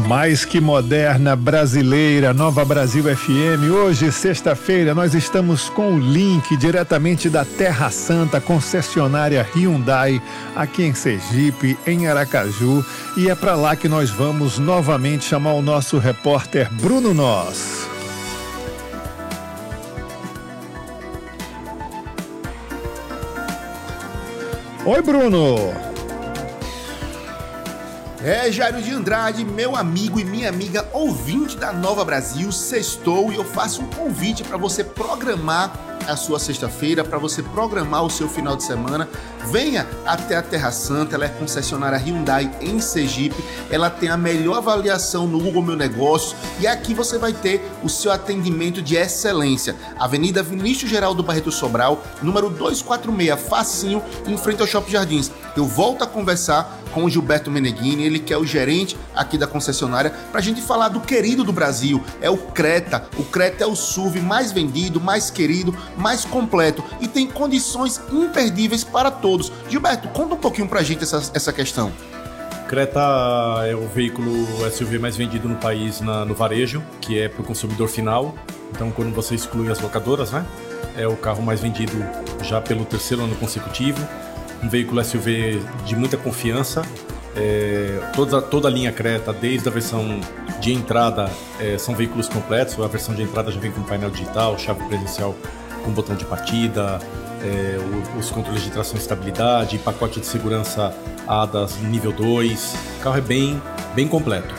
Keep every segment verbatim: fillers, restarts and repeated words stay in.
Mais que moderna, brasileira, Nova Brasil F M. Hoje, sexta-feira, nós estamos com o link diretamente da Terra Santa, concessionária Hyundai, aqui em Sergipe, em Aracaju. E é para lá que nós vamos novamente chamar o nosso repórter Bruno Nós. Oi, Bruno! É, Jairo de Andrade, meu amigo e minha amiga ouvinte da Nova Brasil, sextou e eu faço um convite para você programar a sua sexta-feira, para você programar o seu final de semana. Venha até a Terra Santa, ela é concessionária Hyundai em Sergipe, ela tem a melhor avaliação no Google Meu Negócio e aqui você vai ter o seu atendimento de excelência. Avenida Vinícius Geraldo Barreto Sobral, número duzentos e quarenta e seis, facinho, em frente ao Shopping Jardins. Eu volto a conversar com o Gilberto Meneghini, ele que é o gerente aqui da concessionária, para a gente falar do querido do Brasil, é o Creta. O Creta é o S U V mais vendido, mais querido, mais completo e tem condições imperdíveis para todos. Gilberto, conta um pouquinho para a gente essa, essa questão. Creta é o veículo S U V mais vendido no país na, no varejo, que é para o consumidor final. Então, quando você exclui as locadoras, né, é o carro mais vendido já pelo terceiro ano consecutivo. Um veículo S U V de muita confiança, é, toda, toda a linha Creta, desde a versão de entrada, é, são veículos completos. A versão de entrada já vem com painel digital, chave presencial com botão de partida, é, os controles de tração e estabilidade, pacote de segurança A D A S nível dois. O carro é bem, bem completo.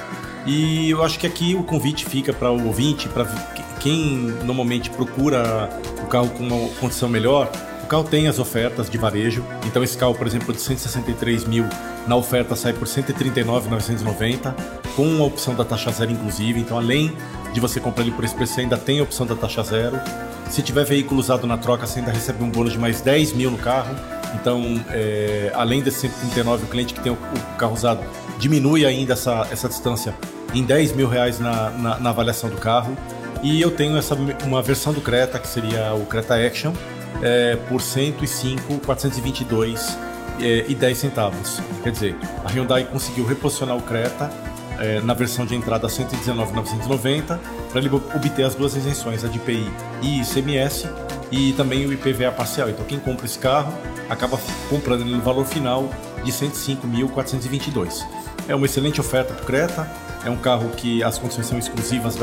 E eu acho que aqui o convite fica para o ouvinte, para quem normalmente procura o carro com uma condição melhor. O carro tem as ofertas de varejo, então esse carro, por exemplo, de cento e sessenta e três mil na oferta sai por cento e trinta e nove mil novecentos e noventa, com a opção da taxa zero inclusive. Então, além de você comprar ele por esse preço, você ainda tem a opção da taxa zero. Se tiver veículo usado na troca, você ainda recebe um bônus de mais dez mil no carro. Então, é, além desse cento e trinta e nove, o cliente que tem o, o carro usado diminui ainda essa, essa distância em dez mil reais na, na, na avaliação do carro. E eu tenho essa, uma versão do Creta, que seria o Creta Action, É, por cento e cinco mil quatrocentos e vinte e dois reais e dez centavos. Quer dizer, a Hyundai conseguiu reposicionar o Creta é, na versão de entrada cento e dezenove mil novecentos e noventa para ele obter as duas isenções, a de I P I e I C M S, e também o I P V A parcial. Então quem compra esse carro acaba comprando no valor final de cento e cinco mil quatrocentos e vinte e dois reais. É uma excelente oferta para o Creta, é um carro que as condições são exclusivas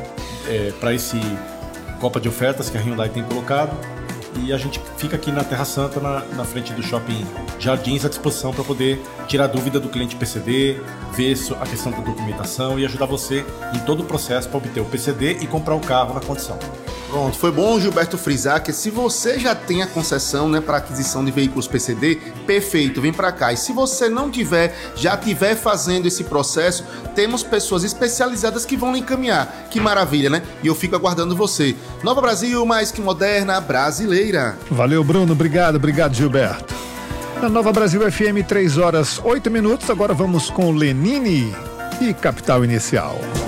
é, para esse Copa de Ofertas que a Hyundai tem colocado. E a gente fica aqui na Terra Santa, na, na frente do Shopping Jardins, à disposição para poder tirar dúvida do cliente P C D, ver a questão da documentação e ajudar você em todo o processo para obter o P C D e comprar o carro na condição. Pronto, foi bom, Gilberto, frisar que se você já tem a concessão, né, para aquisição de veículos P C D, perfeito, vem para cá. E se você não tiver, já tiver fazendo esse processo, temos pessoas especializadas que vão lhe encaminhar. Que maravilha, né? E eu fico aguardando você. Nova Brasil, mais que moderna, brasileira. Valeu, Bruno, obrigado, obrigado, Gilberto. Na Nova Brasil F M, três horas, oito minutos, agora vamos com Lenine e Capital Inicial.